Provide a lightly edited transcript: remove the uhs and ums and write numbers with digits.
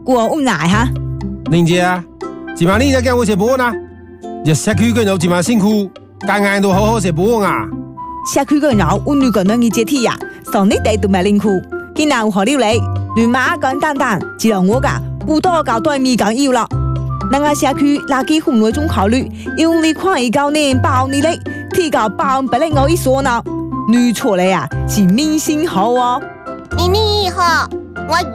我问哪哈？ 玲姐啊，今晚你在跟我写波呢？这社区个人今晚辛苦，干干都好好写波啊。 社區個人有女個人嘅接體啊，上你哋都咪辛苦，今日有何料理？亂馬簡單單，只讓我噶不多搞對面講要啦。那個社區垃圾分類中考慮，用力看一高年包你嘞，提高包不能我一說呢，女錯嘞啊，是明星好哦。 你好，我